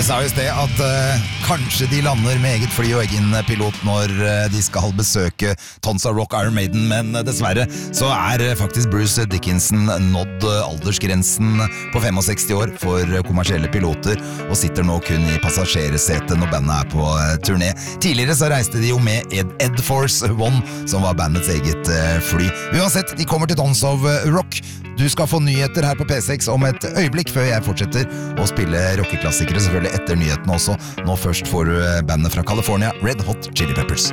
Jeg sa jo i sted at kanskje de lander med eget fly og egen pilot når de skal besøke Tons of Rock Iron Maiden, men dessverre så faktisk Bruce Dickinson nådd aldersgrensen på 65 år for kommersielle piloter og sitter nå kun i passasjeresetet når bandet på turné. Tidligere så reiste de jo med Ed Force One, som var bandets eget fly. Uansett, de kommer til Tons of Rock. Du skal få nyheter her på P6 om et øyeblikk før jeg fortsetter å spille rockeklassikere, selvfølgelig etter nyhetene også. Nå først får du bandet fra California, Red Hot Chili Peppers.